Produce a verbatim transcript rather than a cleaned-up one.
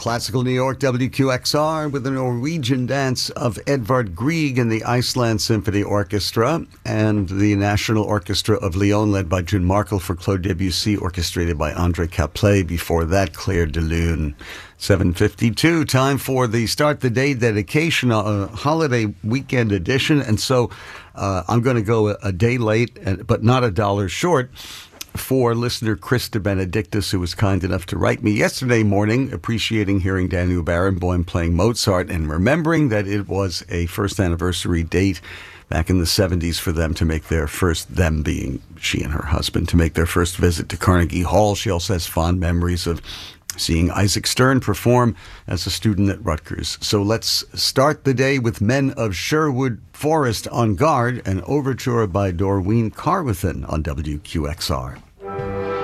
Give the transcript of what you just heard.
Classical New York, W Q X R, with the Norwegian dance of Edvard Grieg and the Iceland Symphony Orchestra, and the National Orchestra of Lyon, led by June Markel, for Claude Debussy, orchestrated by André Caplet. Before that, Claire de Lune. seven fifty-two, time for the Start the Day dedication, a holiday weekend edition. And so uh, I'm going to go a, a day late, but not a dollar short, for listener Chris de Benedictus, who was kind enough to write me yesterday morning, appreciating hearing Daniel Barenboim playing Mozart and remembering that it was a first anniversary date back in the seventies for them to make their first, them being she and her husband, to make their first visit to Carnegie Hall. She also has fond memories of seeing Isaac Stern perform as a student at Rutgers. So let's start the day with Men of Sherwood Forest on Guard, an overture by Doreen Carwithan on W Q X R.